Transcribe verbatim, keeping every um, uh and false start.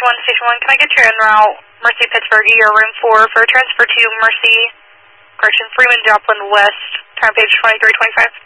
one, Station one, can I get you en route, Mercy Pittsburgh, E R room four, for transfer to Mercy, correction, Freeman Joplin West, time page twenty-three twenty-five.